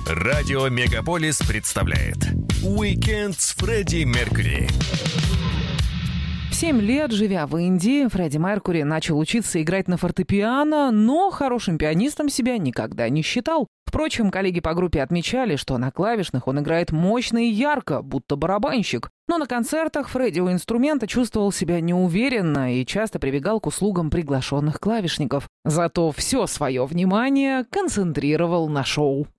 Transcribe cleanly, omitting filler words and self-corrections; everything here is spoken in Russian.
Радио Мегаполис представляет «Уикенд с Фредди Меркьюри». В 7 лет, живя в Индии, Фредди Меркьюри начал учиться играть на фортепиано, но хорошим пианистом себя никогда не считал. Впрочем, коллеги по группе отмечали, что на клавишных он играет мощно и ярко, будто барабанщик. Но на концертах Фредди у инструмента чувствовал себя неуверенно и часто прибегал к услугам приглашенных клавишников. Зато все свое внимание концентрировал на шоу.